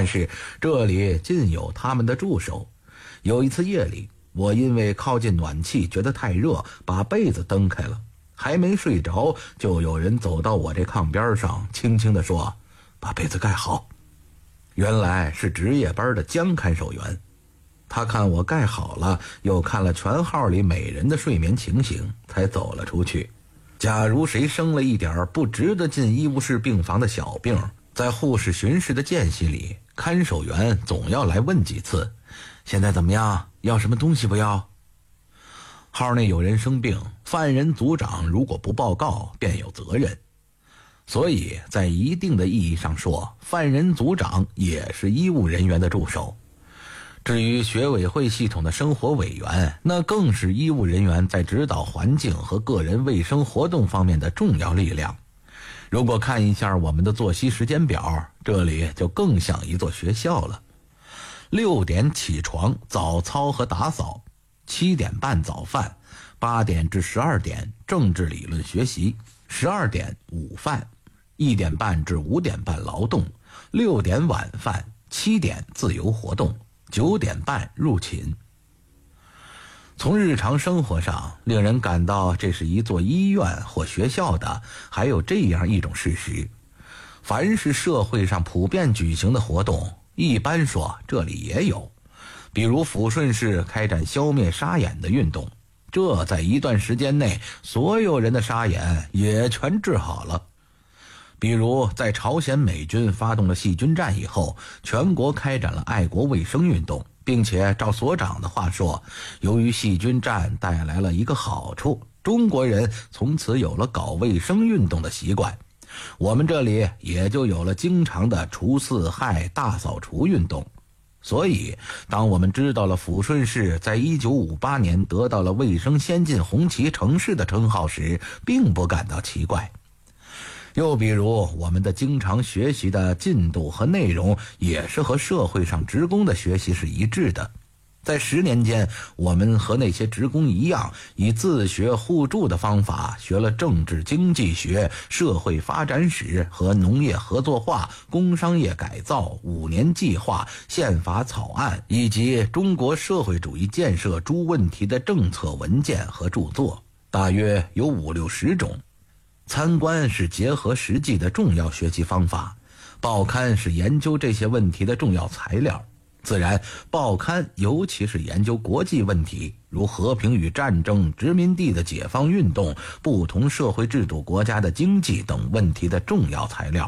但是这里尽有他们的助手。有一次夜里，我因为靠近暖气觉得太热，把被子蹬开了，还没睡着，就有人走到我这炕边上，轻轻地说：“把被子盖好。”原来是值夜班的江看守员。他看我盖好了，又看了全号里每人的睡眠情形，才走了出去。假如谁生了一点不值得进医务室病房的小病，在护士巡视的间隙里，看守员总要来问几次：“现在怎么样？要什么东西不要？”号内有人生病，犯人组长如果不报告，便有责任。所以在一定的意义上说，犯人组长也是医务人员的助手。至于学委会系统的生活委员，那更是医务人员在指导环境和个人卫生活动方面的重要力量。如果看一下我们的作息时间表，这里就更像一座学校了。6点起床，早操和打扫；7点半早饭；8点至12点政治理论学习；12点午饭；1点半至5点半劳动；6点晚饭；7点自由活动；9点半入寝。从日常生活上，令人感到这是一座医院或学校的，还有这样一种事实：凡是社会上普遍举行的活动，一般说这里也有。比如抚顺市开展消灭沙眼的运动，这在一段时间内，所有人的沙眼也全治好了。比如在朝鲜美军发动了细菌战以后，全国开展了爱国卫生运动，并且照所长的话说，由于细菌战带来了一个好处，中国人从此有了搞卫生运动的习惯。我们这里也就有了经常的除四害大扫除运动。所以当我们知道了抚顺市在1958年得到了卫生先进红旗城市的称号时，并不感到奇怪。又比如我们的经常学习的进度和内容也是和社会上职工的学习是一致的。在10年间，我们和那些职工一样，以自学互助的方法学了政治经济学、社会发展史和农业合作化、工商业改造、5年计划、宪法草案以及中国社会主义建设诸问题的政策文件和著作，大约有50-60种。参观是结合实际的重要学习方法，报刊是研究这些问题的重要材料。自然，报刊尤其是研究国际问题，如和平与战争、殖民地的解放运动、不同社会制度国家的经济等问题的重要材料。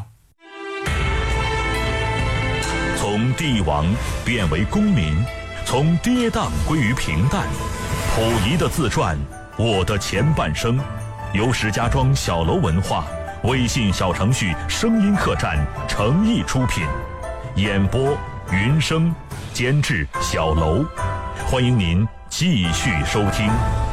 从帝王变为公民，从跌宕归于平淡。溥仪的自传《我的前半生》，由石家庄小楼文化微信小程序声音客栈诚意出品，演播云生，监制小楼。欢迎您继续收听。